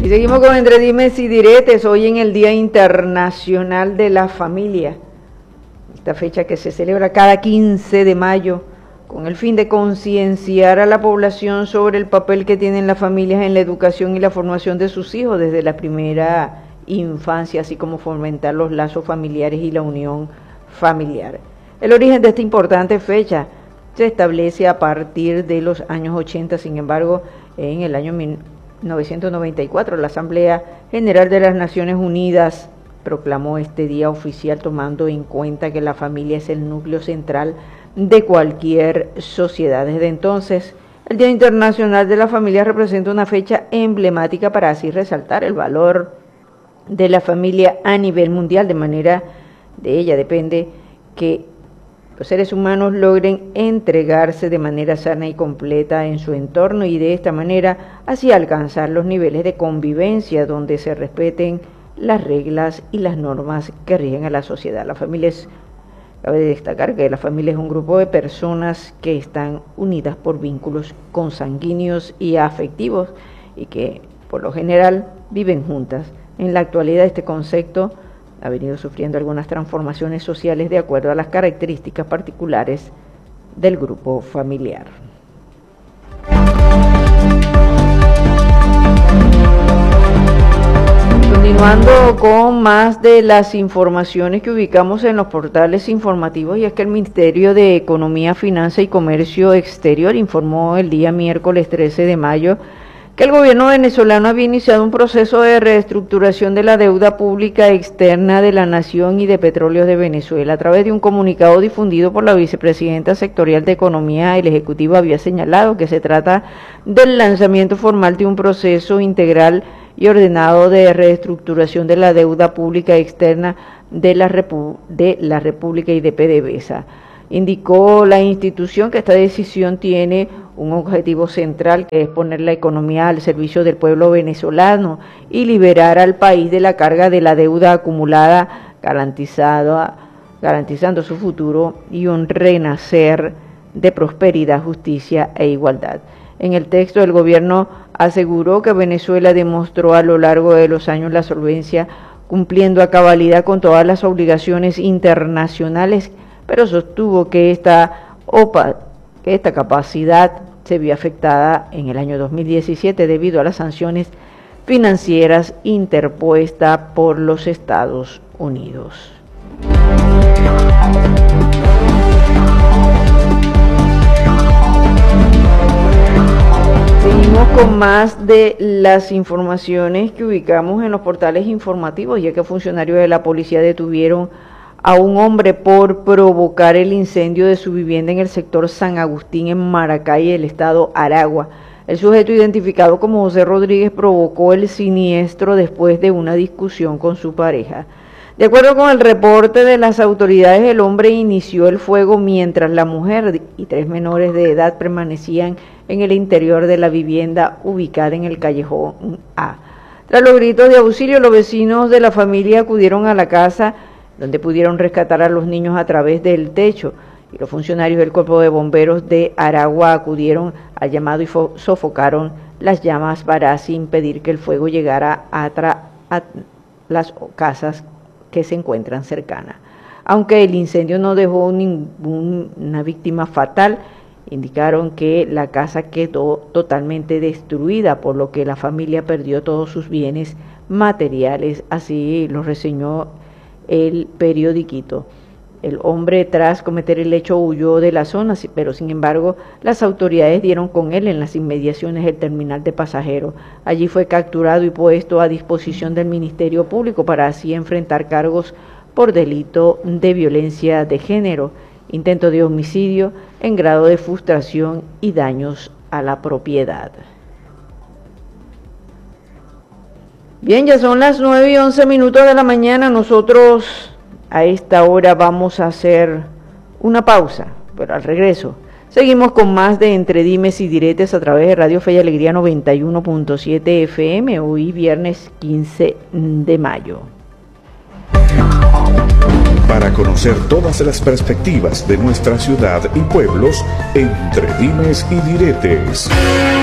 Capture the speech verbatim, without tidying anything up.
seguimos con Entre Dimes y Diretes, hoy en el Día Internacional de la Familia, esta fecha que se celebra cada quince de mayo, con el fin de concienciar a la población sobre el papel que tienen las familias en la educación y la formación de sus hijos desde la primera infancia, así como fomentar los lazos familiares y la unión familiar. El origen de esta importante fecha se establece a partir de los años ochenta, sin embargo, en el año mil novecientos noventa y cuatro, la Asamblea General de las Naciones Unidas proclamó este día oficial tomando en cuenta que la familia es el núcleo central de cualquier sociedad. Desde entonces, el Día Internacional de la Familia representa una fecha emblemática para así resaltar el valor de la familia a nivel mundial. De manera de ella depende que los seres humanos logren entregarse de manera sana y completa en su entorno y de esta manera así alcanzar los niveles de convivencia donde se respeten las reglas y las normas que rigen a la sociedad. La familia es, cabe destacar que la familia es un grupo de personas que están unidas por vínculos consanguíneos y afectivos y que por lo general viven juntas. En la actualidad este concepto ha venido sufriendo algunas transformaciones sociales de acuerdo a las características particulares del grupo familiar. Continuando con más de las informaciones que ubicamos en los portales informativos, y es que el Ministerio de Economía, Finanza y Comercio Exterior informó el día miércoles trece de mayo que el gobierno venezolano había iniciado un proceso de reestructuración de la deuda pública externa de la nación y de Petróleos de Venezuela. A través de un comunicado difundido por la vicepresidenta sectorial de Economía, el Ejecutivo había señalado que se trata del lanzamiento formal de un proceso integral y ordenado de reestructuración de la deuda pública externa de la, Repu- de la República y de PDVSA. Indicó la institución que esta decisión tiene un objetivo central, que es poner la economía al servicio del pueblo venezolano y liberar al país de la carga de la deuda acumulada, garantizada, garantizando su futuro y un renacer de prosperidad, justicia e igualdad. En el texto, el gobierno aseguró que Venezuela demostró a lo largo de los años la solvencia, cumpliendo a cabalidad con todas las obligaciones internacionales, pero sostuvo que esta, opa, que esta capacidad se vio afectada en el año dos mil diecisiete debido a las sanciones financieras interpuestas por los Estados Unidos. Seguimos con más de las informaciones que ubicamos en los portales informativos, ya que funcionarios de la policía detuvieron a un hombre por provocar el incendio de su vivienda en el sector San Agustín en Maracay, el estado Aragua. El sujeto, identificado como José Rodríguez, provocó el siniestro después de una discusión con su pareja. De acuerdo con el reporte de las autoridades, el hombre inició el fuego mientras la mujer y tres menores de edad permanecían en el interior de la vivienda ubicada en el callejón A. Tras los gritos de auxilio, los vecinos de la familia acudieron a la casa, donde pudieron rescatar a los niños a través del techo, y los funcionarios del Cuerpo de Bomberos de Aragua acudieron al llamado y sofocaron las llamas para así impedir que el fuego llegara a, a las casas que se encuentran cercanas. Aunque el incendio no dejó ninguna víctima fatal, indicaron que la casa quedó totalmente destruida, por lo que la familia perdió todos sus bienes materiales, así lo reseñó el periodiquito. El hombre, tras cometer el hecho, huyó de la zona, pero sin embargo las autoridades dieron con él en las inmediaciones del terminal de pasajeros. Allí fue capturado y puesto a disposición del Ministerio Público para así enfrentar cargos por delito de violencia de género, intento de homicidio en grado de frustración y daños a la propiedad. Bien, ya son las nueve y once minutos de la mañana. Nosotros a esta hora vamos a hacer una pausa, pero al regreso seguimos con más de Entre Dimes y Diretes a través de Radio Fe y Alegría noventa y uno punto siete F M, hoy viernes quince de mayo. Para conocer todas las perspectivas de nuestra ciudad y pueblos, Entre Dimes y Diretes.